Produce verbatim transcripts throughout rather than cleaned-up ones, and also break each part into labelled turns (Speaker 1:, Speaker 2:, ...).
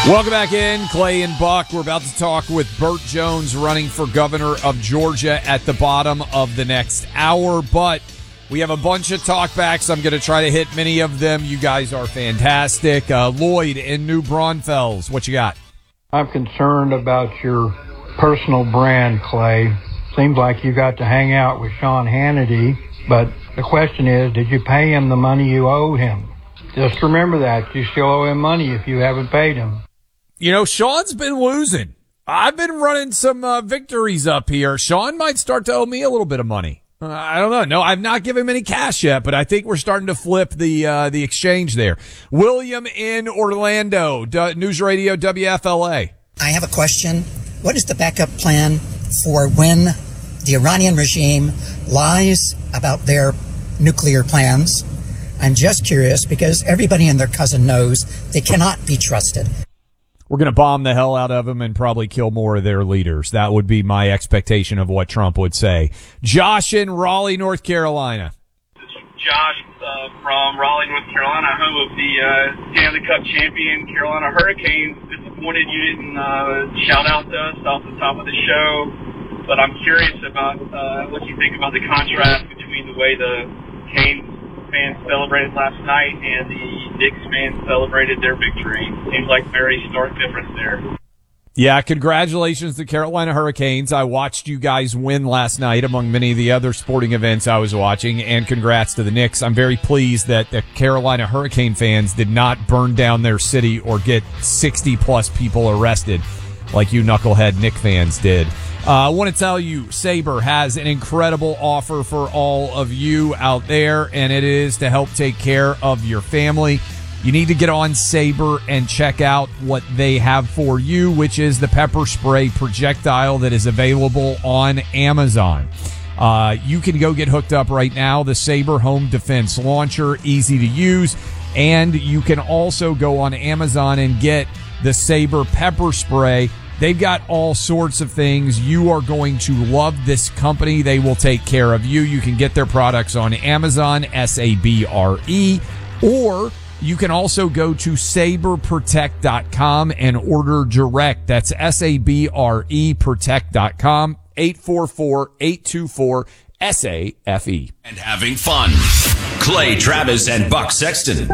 Speaker 1: Welcome back in, Clay and Buck. We're about to talk with Burt Jones running for governor of Georgia at the bottom of the next hour, but we have a bunch of talkbacks. I'm going to try to hit many of them. You guys are fantastic. Uh, Lloyd in New Braunfels, what you got?
Speaker 2: I'm concerned about your personal brand, Clay. Seems like you got to hang out with Sean Hannity, but the question is, did you pay him the money you owe him? Just remember that. You still owe him money if you haven't paid him.
Speaker 1: You know, Sean's been losing. I've been running some uh, victories up here. Sean might start to owe me a little bit of money. Uh, I don't know. No, I've not given him any cash yet, but I think we're starting to flip the uh, the exchange there. William in Orlando, D- News Radio W F L A.
Speaker 3: I have a question. What is the backup plan for when the Iranian regime lies about their nuclear plans? I'm just curious because everybody and their cousin knows they cannot be trusted.
Speaker 1: We're going to bomb the hell out of them and probably kill more of their leaders. That would be my expectation of what Trump would say. Josh in Raleigh, North Carolina.
Speaker 4: Josh uh, from Raleigh, North Carolina, home of the uh, Stanley Cup champion Carolina Hurricanes. Disappointed you didn't uh, shout out to us off the top of the show, but I'm curious about uh, what you think about the contrast between the way the Canes fans celebrated last night and the Knicks fans celebrated their victory. Seems like very stark difference there.
Speaker 1: Yeah, congratulations to Carolina Hurricanes. I watched you guys win last night among many of the other sporting events I was watching, and congrats to the Knicks. I'm very pleased that the Carolina Hurricane fans did not burn down their city or get sixty plus people arrested like you knucklehead Knick fans did. Uh, I want to tell you, Sabre has an incredible offer for all of you out there, and it is to help take care of your family. You need to get on Sabre and check out what they have for you, which is the pepper spray projectile that is available on Amazon. Uh, you can go get hooked up right now. The Sabre Home Defense Launcher, easy to use. And you can also go on Amazon and get the Sabre pepper spray. They've got all sorts of things. You are going to love this company. They will take care of you. You can get their products on Amazon, S A B R E, or you can also go to sabre protect dot com and order direct. That's S A B R E protect dot com, eight four four, eight two four, S A F E.
Speaker 5: And having fun. Clay Travis and Buck Sexton.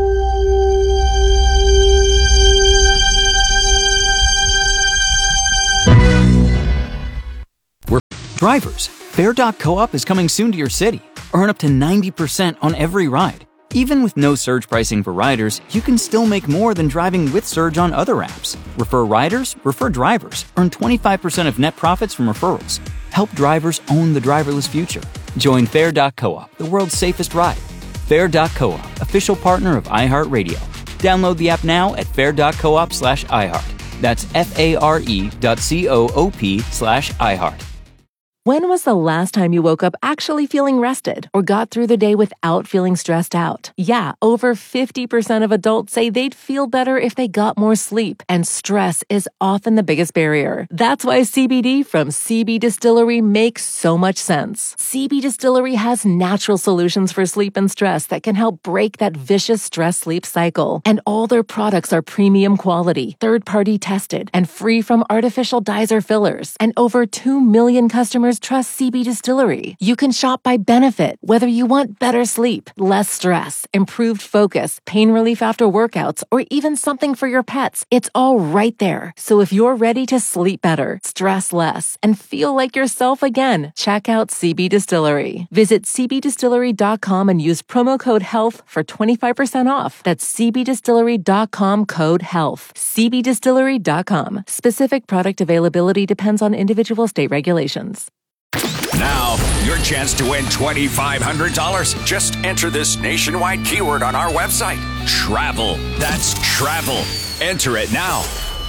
Speaker 6: Drivers, Fair dot coop is coming soon to your city. Earn up to ninety percent on every ride. Even with no surge pricing for riders, you can still make more than driving with surge on other apps. Refer riders, refer drivers. Earn twenty-five percent of net profits from referrals. Help drivers own the driverless future. Join Fair dot coop, the world's safest ride. Fair dot coop, official partner of iHeartRadio. Download the app now at fair dot coop slash iHeart. That's F-A-R-E dot C-O-O-P slash iHeart.
Speaker 7: When was the last time you woke up actually feeling rested or got through the day without feeling stressed out? Yeah, over fifty percent of adults say they'd feel better if they got more sleep, and stress is often the biggest barrier. That's why C B D from C B Distillery makes so much sense. C B Distillery has natural solutions for sleep and stress that can help break that vicious stress-sleep cycle. And all their products are premium quality, third-party tested, and free from artificial dyes or fillers. And over two million customers trust C B Distillery. You can shop by benefit, whether you want better sleep, less stress, improved focus, pain relief after workouts, or even something for your pets. It's all right there. So if you're ready to sleep better, stress less, and feel like yourself again, check out C B Distillery. Visit c b distillery dot com and use promo code HEALTH for twenty-five percent off. That's c b distillery dot com code HEALTH. c b distillery dot com. Specific product availability depends on individual state regulations.
Speaker 5: Now, your chance to win twenty-five hundred dollars. Just enter this nationwide keyword on our website. Travel. That's travel. Enter it now.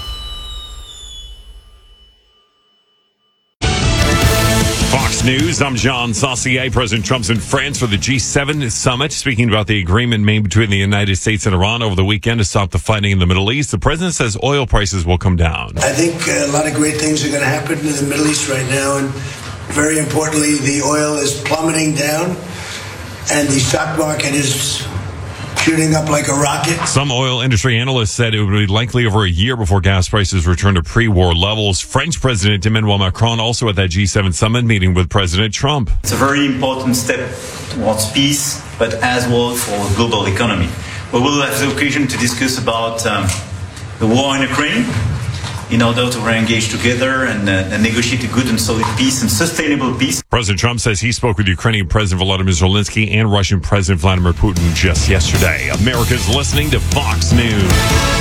Speaker 8: Fox News, I'm John Saucier. President Trump's in France for the G seven summit, speaking about the agreement made between the United States and Iran over the weekend to stop the fighting in the Middle East. The president says oil prices will come down.
Speaker 9: I think a lot of great things are going to happen in the Middle East right now, and very importantly, the oil is plummeting down, and the stock market is shooting up like a rocket.
Speaker 8: Some oil industry analysts said it would be likely over a year before gas prices return to pre-war levels. French President Emmanuel Macron also at that G seven summit meeting with President Trump.
Speaker 10: It's a very important step towards peace, but as well for the global economy. We will have the occasion to discuss about um, the war in Ukraine in order to re-engage together and, uh, and negotiate a good and solid peace and sustainable peace.
Speaker 8: President Trump says he spoke with Ukrainian President Volodymyr Zelensky and Russian President Vladimir Putin just yesterday. America's listening to Fox News.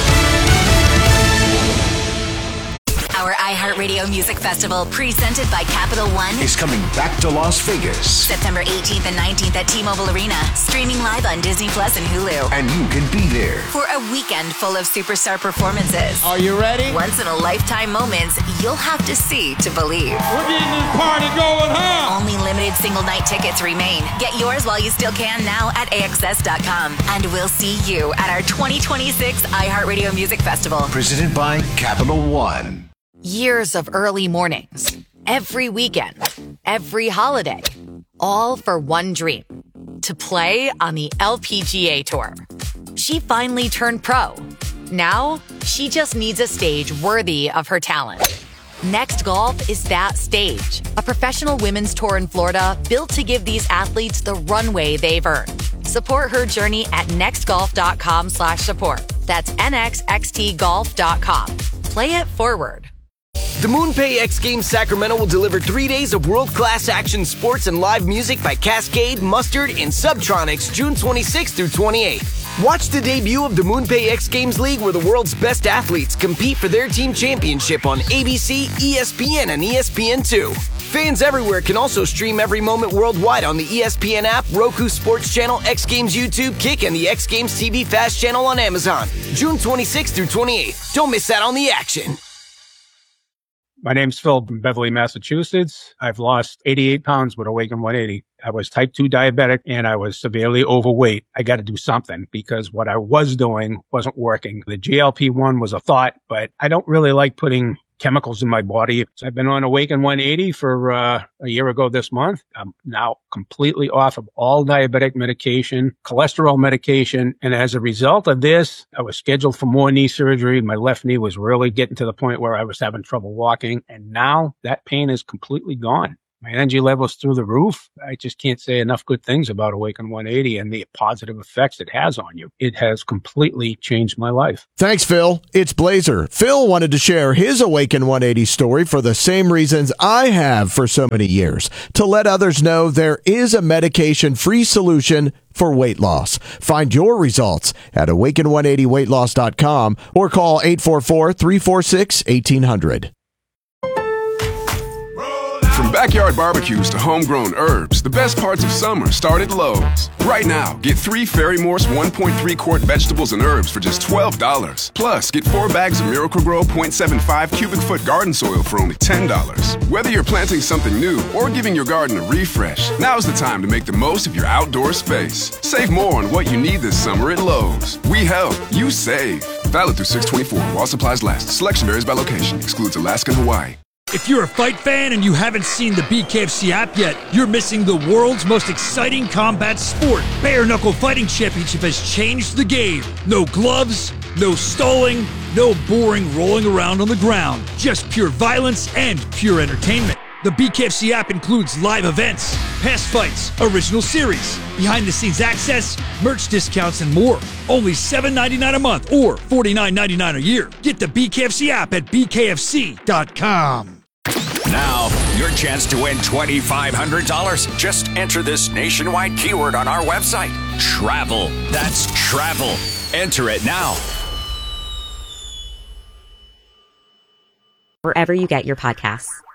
Speaker 11: Our iHeartRadio Music Festival, presented by Capital One,
Speaker 12: is coming back to Las Vegas.
Speaker 11: September eighteenth and nineteenth at T-Mobile Arena, streaming live on Disney Plus and Hulu.
Speaker 12: And you can be there
Speaker 11: for a weekend full of superstar performances.
Speaker 13: Are you ready?
Speaker 11: Once-in-a-lifetime moments you'll have to see to believe.
Speaker 13: We're getting this party going, huh?
Speaker 11: Only limited single-night tickets remain. Get yours while you still can now at A X S dot com. And we'll see you at our twenty twenty-six iHeartRadio Music Festival.
Speaker 12: Presented by Capital One.
Speaker 14: Years of early mornings, every weekend, every holiday, all for one dream, to play on the L P G A Tour. She finally turned pro. Now, she just needs a stage worthy of her talent. Next Golf is that stage, a professional women's tour in Florida built to give these athletes the runway they've earned. Support her journey at nextgolf.com slash support. That's N X X T golf dot com. Play it forward.
Speaker 15: The MoonPay X Games Sacramento will deliver three days of world-class action sports and live music by Cascade, Mustard, and Subtronics June twenty-sixth through twenty-eighth. Watch the debut of the MoonPay X Games League, where the world's best athletes compete for their team championship on A B C, E S P N, and E S P N two. Fans everywhere can also stream every moment worldwide on the E S P N app, Roku Sports Channel, X Games YouTube, Kick, and the X Games T V Fast Channel on Amazon. June twenty-sixth through twenty-eighth. Don't miss out on the action.
Speaker 16: My name's Phil from Beverly, Massachusetts. I've lost eighty-eight pounds with Awaken one eighty. I was type two diabetic and I was severely overweight. I got to do something because what I was doing wasn't working. The G L P one was a thought, but I don't really like putting chemicals in my body. So I've been on Awaken one eighty for uh, a year ago this month. I'm now completely off of all diabetic medication, cholesterol medication. And as a result of this, I was scheduled for more knee surgery. My left knee was really getting to the point where I was having trouble walking. And now that pain is completely gone. My energy level's through the roof. I just can't say enough good things about Awaken one eighty and the positive effects it has on you. It has completely changed my life.
Speaker 17: Thanks, Phil. It's Blazer. Phil wanted to share his Awaken one eighty story for the same reasons I have for so many years, to let others know there is a medication-free solution for weight loss. Find your results at awaken one eighty weight loss dot com or call eight four four, three four six, one eight hundred.
Speaker 18: From backyard barbecues to homegrown herbs, the best parts of summer start at Lowe's. Right now, get three Fairy Morse one point three quart vegetables and herbs for just twelve dollars. Plus, get four bags of Miracle-Gro point seven five cubic foot garden soil for only ten dollars. Whether you're planting something new or giving your garden a refresh, now's the time to make the most of your outdoor space. Save more on what you need this summer at Lowe's. We help, you save. Valid through six twenty-four while supplies last. Selection varies by location. Excludes Alaska and Hawaii.
Speaker 19: If you're a fight fan and you haven't seen the B K F C app yet, you're missing the world's most exciting combat sport. Bare Knuckle Fighting Championship has changed the game. No gloves, no stalling, no boring rolling around on the ground. Just pure violence and pure entertainment. The B K F C app includes live events, past fights, original series, behind-the-scenes access, merch discounts, and more. Only seven dollars and ninety-nine cents a month or forty-nine ninety-nine a year. Get the B K F C app at B K F C dot com.
Speaker 5: Now, your chance to win twenty-five hundred dollars. Just enter this nationwide keyword on our website. Travel. That's travel. Enter it now.
Speaker 20: Wherever you get your podcasts.